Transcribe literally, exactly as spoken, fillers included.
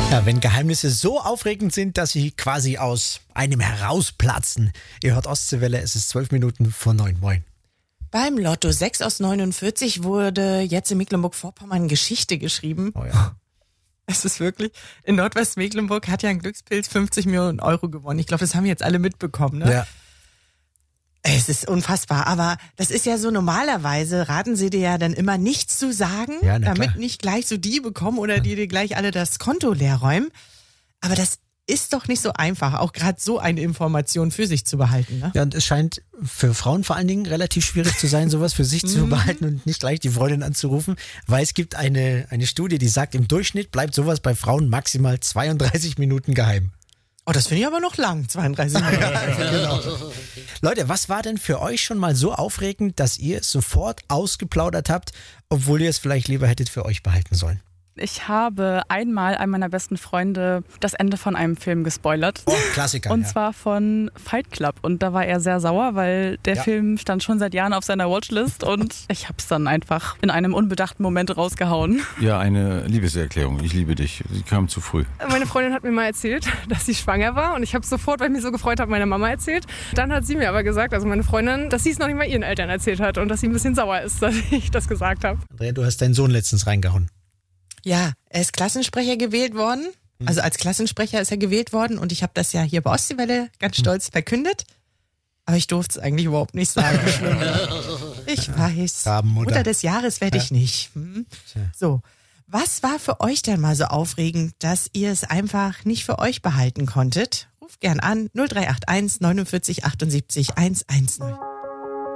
Ja, wenn Geheimnisse so aufregend sind, dass sie quasi aus einem herausplatzen. Ihr hört Ostseewelle, es ist zwölf Minuten vor neun. Moin. Beim Lotto sechs aus neunundvierzig wurde jetzt in Mecklenburg-Vorpommern Geschichte geschrieben. Oh ja. Es ist wirklich, in Nordwestmecklenburg hat ja ein Glückspilz fünfzig Millionen Euro gewonnen. Ich glaube, das haben jetzt alle mitbekommen, ne? Ja. Es ist unfassbar, aber das ist ja so, normalerweise raten sie dir ja dann immer nichts zu sagen, Ja, na damit klar. nicht gleich so die bekommen oder die dir gleich alle das Konto leer räumen. Aber das ist doch nicht so einfach, auch gerade so eine Information für sich zu behalten, ne? Ja, und es scheint für Frauen vor allen Dingen relativ schwierig zu sein, sowas für sich zu behalten und nicht gleich die Freundin anzurufen, weil es gibt eine, eine Studie, die sagt, im Durchschnitt bleibt sowas bei Frauen maximal zweiunddreißig Minuten geheim. Oh, das finde ich aber noch lang, zweiunddreißig Minuten. Genau. Leute, was war denn für euch schon mal so aufregend, dass ihr es sofort ausgeplaudert habt, obwohl ihr es vielleicht lieber hättet für euch behalten sollen? Ich habe einmal einem meiner besten Freunde das Ende von einem Film gespoilert. Oh, Klassiker. Und ja. zwar von Fight Club. Und da war er sehr sauer, weil der Ja. Film stand schon seit Jahren auf seiner Watchlist. Und ich habe es dann einfach in einem unbedachten Moment rausgehauen. Ja, eine Liebeserklärung. Ich liebe dich. Sie kam zu früh. Meine Freundin hat mir mal erzählt, dass sie schwanger war und ich habe sofort, weil ich mich so gefreut habe, meiner Mama erzählt. Dann hat sie mir aber gesagt, also meine Freundin, dass sie es noch nicht mal ihren Eltern erzählt hat und dass sie ein bisschen sauer ist, dass ich das gesagt habe. Andrea, du hast deinen Sohn letztens reingehauen. Ja, er ist Klassensprecher gewählt worden. Also als Klassensprecher ist er gewählt worden und ich habe das ja hier bei Ostseewelle ganz stolz verkündet. Aber ich durfte es eigentlich überhaupt nicht sagen. Ich weiß. Rabenmutter. Mutter des Jahres werde ich nicht. Hm? So, was war für euch denn mal so aufregend, dass ihr es einfach nicht für euch behalten konntet? Ruft gern an null drei acht eins neunundvierzig achtundsiebzig hundertzehn.